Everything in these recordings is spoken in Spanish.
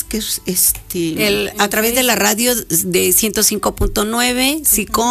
que es a través de la radio de 105.9,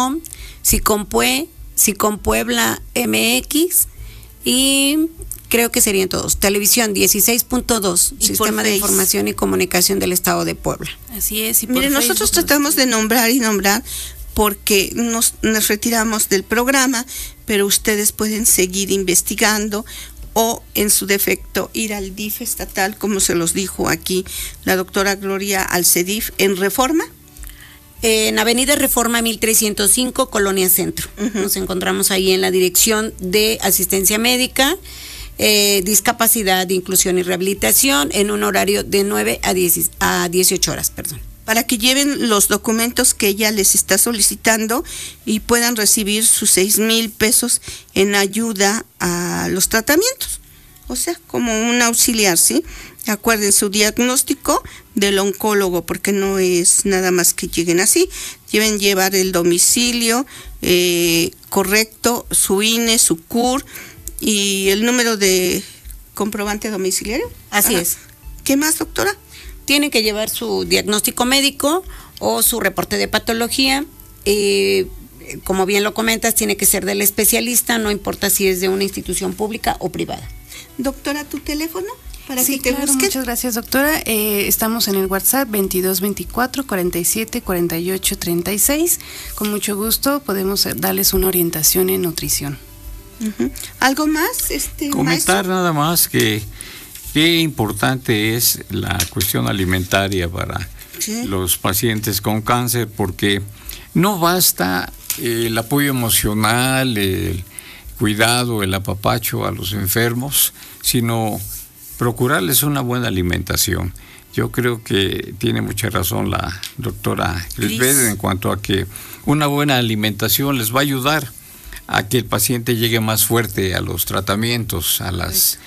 SICOM Puebla MX, y creo que serían todos. Televisión 16.2, Sistema de Información y Comunicación del Estado de Puebla. Así es. Y miren, nosotros tratamos de nombrar porque nos retiramos del programa, pero ustedes pueden seguir investigando o, en su defecto, ir al DIF estatal, como se los dijo aquí la doctora Gloria, al CEDIF en Reforma. En Avenida Reforma 1305, Colonia Centro. Nos encontramos ahí en la Dirección de Asistencia Médica, Discapacidad, Inclusión y Rehabilitación, en un horario de 9 a 18 horas, perdón. Para que lleven los documentos que ella les está solicitando y puedan recibir sus 6,000 pesos en ayuda a los tratamientos. O sea, como un auxiliar, ¿sí? Acuerden su diagnóstico del oncólogo, porque no es nada más que lleguen así. Deben llevar el domicilio correcto, su INE, su CUR y el número de comprobante domiciliario. Así es. ¿Qué más, doctora? Tienen que llevar su diagnóstico médico o su reporte de patología. Como bien lo comentas, tiene que ser del especialista, no importa si es de una institución pública o privada. Doctora, ¿tu teléfono? Para sí, que te claro, busquen. Muchas gracias, doctora. Estamos en el WhatsApp 2224 47 48 36. Con mucho gusto podemos darles una orientación en nutrición. ¿Algo más, comentar, maestro? Nada más que qué importante es la cuestión alimentaria para los pacientes con cáncer, porque no basta el apoyo emocional, el cuidado, el apapacho a los enfermos, sino procurarles una buena alimentación. Yo creo que tiene mucha razón la doctora Lisbeth en cuanto a que una buena alimentación les va a ayudar a que el paciente llegue más fuerte a los tratamientos, a las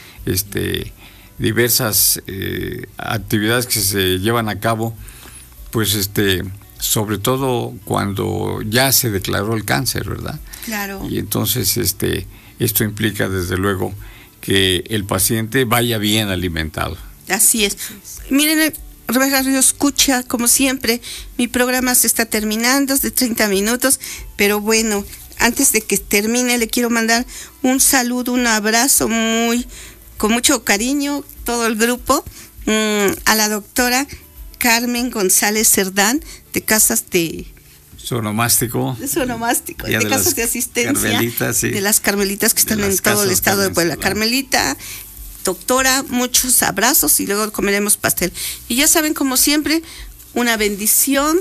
diversas actividades que se llevan a cabo, pues sobre todo cuando ya se declaró el cáncer, ¿verdad? Claro. Y entonces esto implica desde luego que el paciente vaya bien alimentado. Así es. Miren, Radio Escucha, como siempre, mi programa se está terminando, es de 30 minutos, pero bueno, antes de que termine le quiero mandar un saludo, un abrazo con mucho cariño, todo el grupo, a la doctora Carmen González Cerdán, de Casas de Sonomástico, de Casas de Asistencia, de las Carmelitas que están en todo el estado de Puebla. Carmelita, doctora, muchos abrazos y luego comeremos pastel. Y ya saben, como siempre, una bendición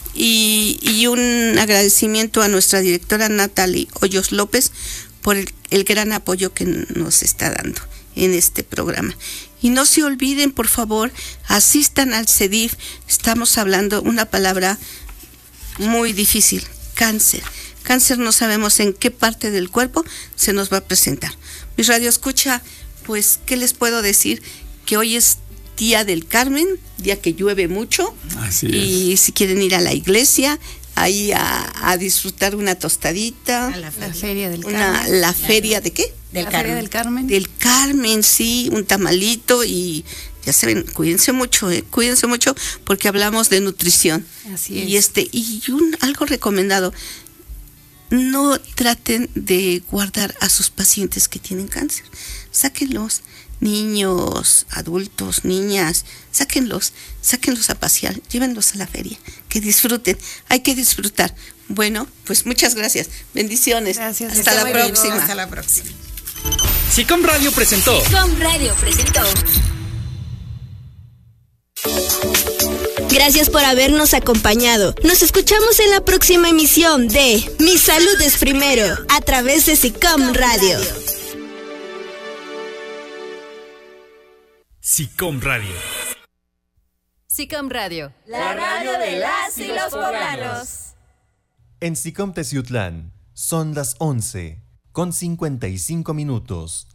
y un agradecimiento a nuestra directora Natalie Hoyos López por el gran apoyo que nos está dando en este programa. Y no se olviden, por favor, asistan al CEDIF. Estamos hablando una palabra muy difícil, cáncer. Cáncer no sabemos en qué parte del cuerpo se nos va a presentar. Mi radio escucha, pues, ¿qué les puedo decir? Que hoy es Día del Carmen, día que llueve mucho. Así y es. si quieren ir a la iglesia, ahí a disfrutar una tostadita. A la feria del Carmen. ¿La feria de qué? La feria del Carmen. Del Carmen, sí, un tamalito y ya saben, cuídense mucho porque hablamos de nutrición. Así es. Y algo recomendado, no traten de guardar a sus pacientes que tienen cáncer. Sáquenlos, niños, adultos, niñas, sáquenlos a pasear, llévenlos a la feria, que disfruten, hay que disfrutar. Bueno, pues muchas gracias, bendiciones. Gracias. Hasta la próxima. Hasta la próxima. SICOM Radio presentó. Gracias por habernos acompañado. Nos escuchamos en la próxima emisión de Mi Salud es Primero, a través de SICOM Radio. SICOM Radio. SICOM Radio. La radio de las y los poblanos. En SICOM Teciutlán son las 11:55.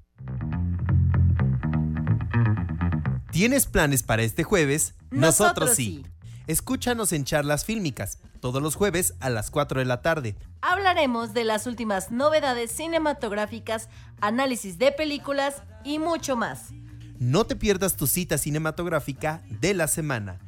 ¿Tienes planes para este jueves? Nosotros sí. Escúchanos en Charlas Fílmicas, todos los jueves a las 4 de la tarde. Hablaremos de las últimas novedades cinematográficas, análisis de películas y mucho más. No te pierdas tu cita cinematográfica de la semana.